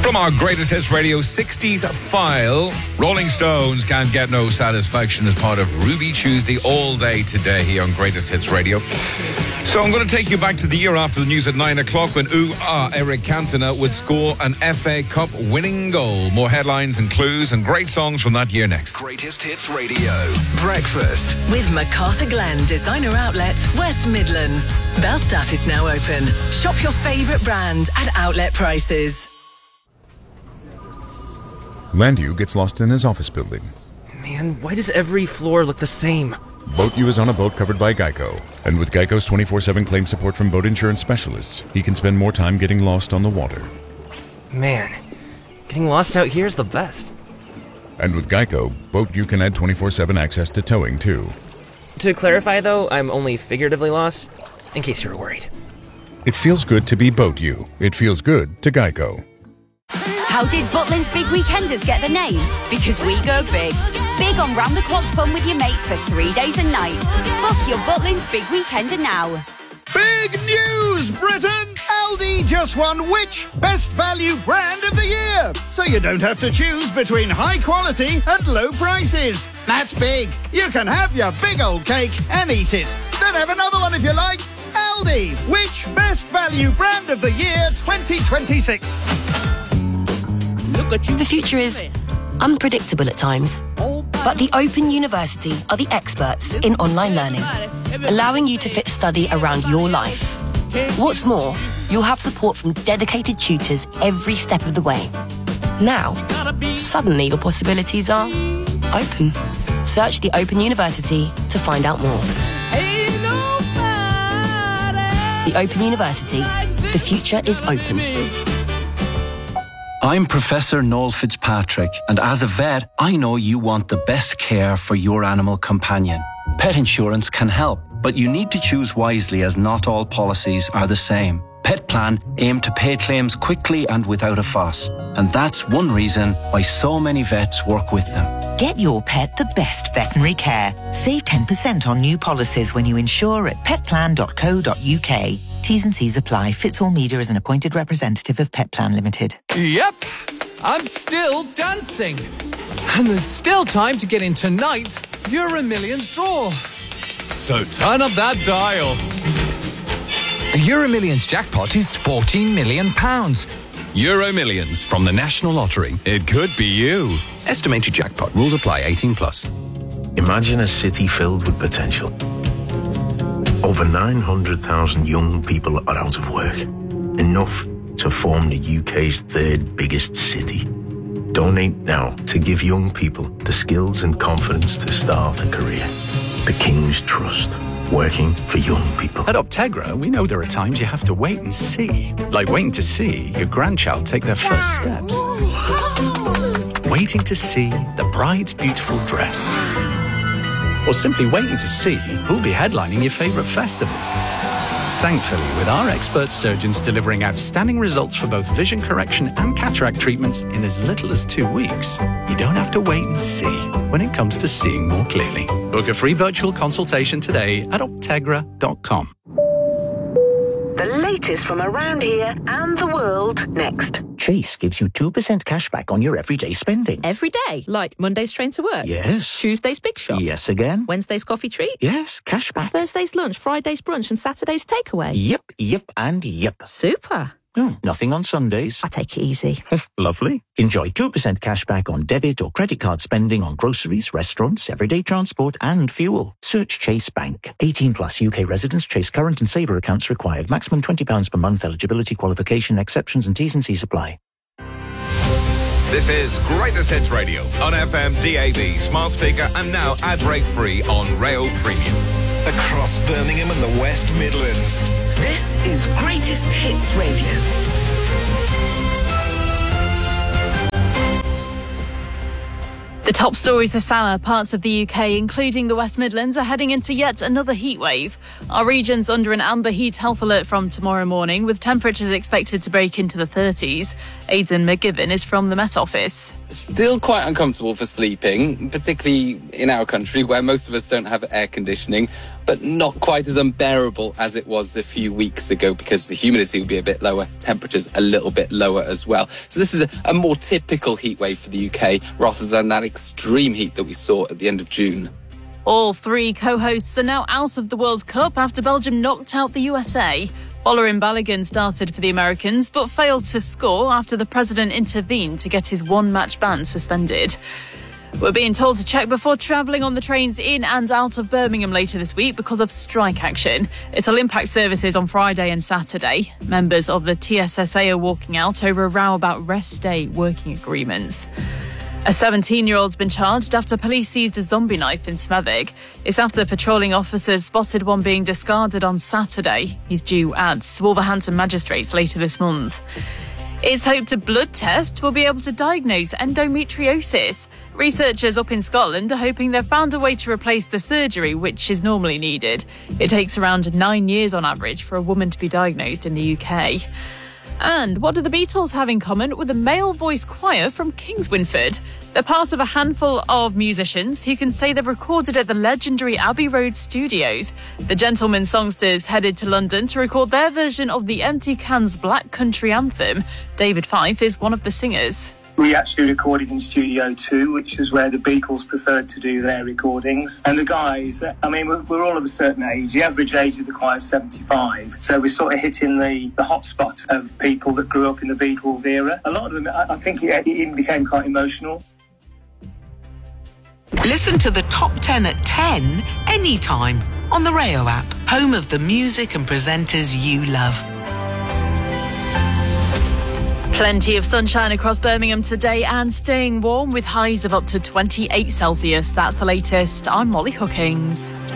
From our Greatest Hits Radio 60s file, Rolling Stones Can't Get No Satisfaction as part of Ruby Tuesday all day today here on Greatest Hits Radio. So I'm going to take you back to the year after the news at 9 o'clock when Eric Cantona would score an FA Cup winning goal. More headlines and clues and great songs from that year next. Greatest Hits Radio. Breakfast. With MacArthur Glen Designer Outlet, West Midlands. Belstaff is now open. Shop your favourite brand at outlet prices. Landu gets lost in his office building. Man, why does every floor look the same? Boat U is on a boat covered by Geico. And with Geico's 24/7 claim support from boat insurance specialists, he can spend more time getting lost on the water. Man, getting lost out here is the best. And with Geico, Boat U can add 24/7 access to towing, too. To clarify, though, I'm only figuratively lost, in case you were worried. It feels good to be Boat U. It feels good to Geico. How did Butlins Big Weekenders get the name? Because we go big. Big on round-the-clock fun with your mates for 3 days and nights. Book your Butlins Big Weekender now. Big news, Britain! Aldi just won which Best Value Brand of the Year? So you don't have to choose between high quality and low prices. That's big. You can have your big old cake and eat it. Then have another one if you like. Aldi, which Best Value Brand of the Year 2026? The future is unpredictable at times, but the Open University are the experts in online learning, allowing you to fit study around your life. What's more, you'll have support from dedicated tutors every step of the way. Now, suddenly your possibilities are open. Search the Open University to find out more. The Open University. The future is open. I'm Professor Noel Fitzpatrick, and as a vet, I know you want the best care for your animal companion. Pet insurance can help, but you need to choose wisely as not all policies are the same. Petplan aim to pay claims quickly and without a fuss, and that's one reason why so many vets work with them. Get your pet the best veterinary care. Save 10% on new policies when you insure at petplan.co.uk. T's and C's apply. Fitzall Media is an appointed representative of Petplan Limited. Yep, I'm still dancing. And there's still time to get in tonight's Euro Millions draw. So turn up that dial. The Euro Millions jackpot is £14 million. Euro Millions from the National Lottery. It could be you. Estimated jackpot. Rules apply. 18+. Imagine a city filled with potential. Over 900,000 young people are out of work. Enough to form the UK's third biggest city. Donate now to give young people the skills and confidence to start a career. The King's Trust. Working for young people. At Optegra, we know there are times you have to wait and see. Like waiting to see your grandchild take their first steps. Waiting to see the bride's beautiful dress. Or simply waiting to see who'll be headlining your favourite festival. Thankfully, with our expert surgeons delivering outstanding results for both vision correction and cataract treatments in as little as 2 weeks, you don't have to wait and see when it comes to seeing more clearly. Book a free virtual consultation today at optegra.com. The latest from around here and the world next. Chase gives you 2% cash back on your everyday spending. Every day? Like Monday's train to work? Yes. Tuesday's big shop? Yes again. Wednesday's coffee treat? Yes, cash back. Thursday's lunch, Friday's brunch and Saturday's takeaway? Yep, and yep. Super. Nothing on Sundays. I take it easy. Lovely. Enjoy 2% cash back on debit or credit card spending on groceries, restaurants, everyday transport and fuel. Search Chase Bank. 18 plus UK residents. Chase current and saver accounts required. Maximum £20 per month. Eligibility, qualification, exceptions and T's and C's apply. This is Greatest Hits Radio on FM, DAB, smart speaker and now ad-break free on Rail Premium. Across Birmingham and the West Midlands. This is Greatest Hits Radio. The top stories this hour. Parts of the UK, including the West Midlands, are heading into yet another heatwave. Our region's under an amber heat health alert from tomorrow morning, with temperatures expected to break into the 30s. Aidan McGibbon is from the Met Office. Still quite uncomfortable for sleeping, particularly in our country where most of us don't have air conditioning, but not quite as unbearable as it was a few weeks ago because the humidity will be a bit lower, temperatures a little bit lower as well. So this is a more typical heat wave for the UK rather than that extreme heat that we saw at the end of June. All three co-hosts are now out of the World Cup after Belgium knocked out the USA. Folarin Balogun started for the Americans but failed to score after the president intervened to get his one-match ban suspended. We're being told to check before travelling on the trains in and out of Birmingham later this week because of strike action. It'll impact services on Friday and Saturday. Members of the TSSA are walking out over a row about rest day working agreements. A 17-year-old's been charged after police seized a zombie knife in Smethwick. It's after patrolling officers spotted one being discarded on Saturday. He's due at Wolverhampton magistrates later this month. It's hoped a blood test will be able to diagnose endometriosis. Researchers up in Scotland are hoping they've found a way to replace the surgery, which is normally needed. It takes around 9 years on average for a woman to be diagnosed in the UK. And what do the Beatles have in common with a male voice choir from Kingswinford? They're part of a handful of musicians who can say they've recorded at the legendary Abbey Road studios. The Gentlemen Songsters headed to London to record their version of the Empty Cans Black Country Anthem. David Fife is one of the singers. We actually recorded in Studio 2, which is where the Beatles preferred to do their recordings. And the guys, I mean, we're all of a certain age. The average age of the choir is 75. So we're sort of hitting the hot spot of people that grew up in the Beatles era. A lot of them, I think it even became quite emotional. Listen to the top 10 at 10 anytime on the Rayo app, home of the music and presenters you love. Plenty of sunshine across Birmingham today and staying warm with highs of up to 28 Celsius. That's the latest. I'm Molly Hookings.